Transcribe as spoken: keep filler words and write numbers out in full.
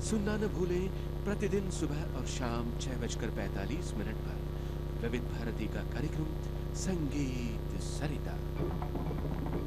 सुनना न भूलें प्रतिदिन सुबह और शाम छह बजकर पैंतालीस मिनट पर विविध भारती का कार्यक्रम संगीत सरिता।